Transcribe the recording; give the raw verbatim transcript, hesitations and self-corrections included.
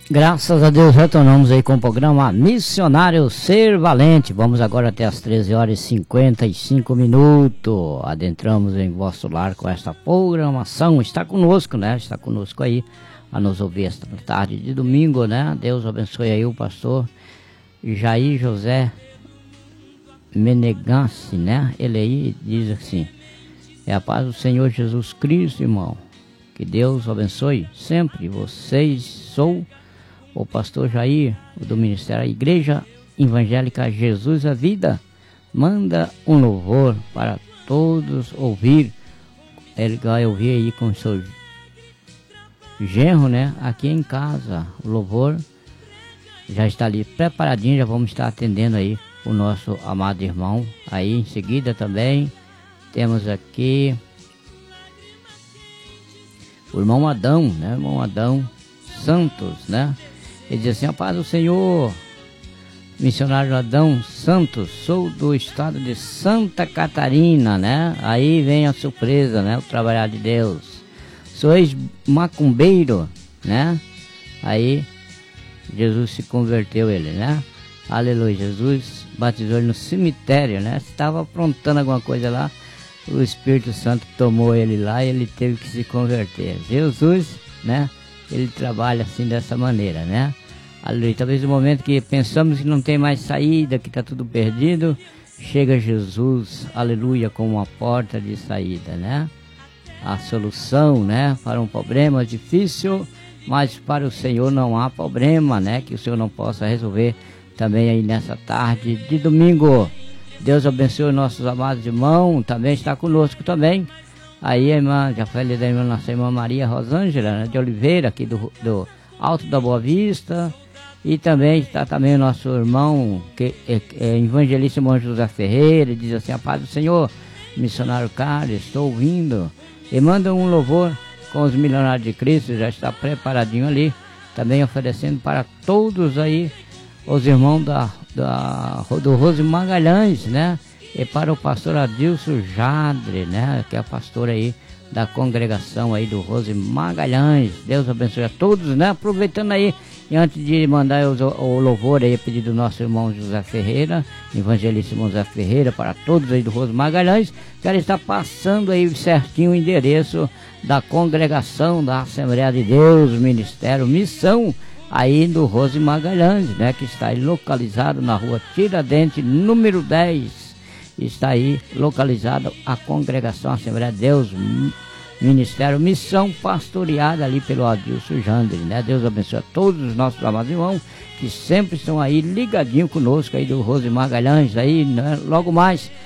Graças a Deus retornamos aí com o programa Missionário Ser Valente. Vamos agora até as treze horas e cinquenta e cinco minutos. Adentramos em vosso lar com esta programação. Está conosco, né? Está conosco aí a nos ouvir esta tarde de domingo, né? Deus abençoe aí o pastor Jair José Menegassi, né? Ele aí diz assim: é a paz do Senhor Jesus Cristo, irmão. Que Deus abençoe sempre vocês. Sou o pastor Jair, do Ministério da Igreja Evangélica Jesus a Vida. Manda um louvor para todos ouvir. Ele vai ouvir aí com o seu genro, né? Aqui em casa. O louvor já está ali preparadinho. Já vamos estar atendendo aí o nosso amado irmão. Aí em seguida também temos aqui o irmão Adão, né? Irmão Adão Santos, né? Ele diz assim: a paz do Senhor, missionário Adão Santos, sou do estado de Santa Catarina, né? Aí vem a surpresa, né? O trabalhar de Deus. Sou ex-macumbeiro, né? Aí Jesus se converteu ele, né? Aleluia, Jesus batizou ele no cemitério, né? Estava aprontando alguma coisa lá, o Espírito Santo tomou ele lá e ele teve que se converter. Jesus, né? Ele trabalha assim dessa maneira, né? Aleluia. Talvez no momento que pensamos que não tem mais saída, que está tudo perdido, chega Jesus, aleluia, com uma porta de saída, né? A solução, né? Para um problema difícil, mas para o Senhor não há problema, né? Que o Senhor não possa resolver também aí nessa tarde de domingo. Deus abençoe nossos amados irmãos, também está conosco também. Aí a irmã, já falei da irmã, nossa irmã Maria Rosângela, né, de Oliveira, aqui do, do Alto da Boa Vista. E também está também o nosso irmão, que é, é evangelista irmão José Ferreira, diz assim: a paz do Senhor, missionário Carlos, estou ouvindo. E manda um louvor com os milionários de Cristo, já está preparadinho ali, também oferecendo para todos aí, os irmãos da, da, do Rose Magalhães, né? E para o pastor Adilson Jadre, né? Que é a pastora aí da congregação aí do Rose Magalhães. Deus abençoe a todos, né? Aproveitando aí, e antes de mandar o, o louvor aí, pedido do nosso irmão José Ferreira, evangelista irmão José Ferreira, para todos aí do Rose Magalhães, quero estar passando aí certinho o endereço da congregação da Assembleia de Deus, Ministério Missão, aí do Rose Magalhães, né? Que está aí localizado na rua Tiradentes, número dez. Está aí localizada a congregação Assembleia de Deus, Ministério Missão, pastoreada ali pelo Adilson Jandre, né? Deus abençoe a todos os nossos amados irmãos que sempre estão aí ligadinhos conosco aí do Rose Magalhães, aí, né? Logo mais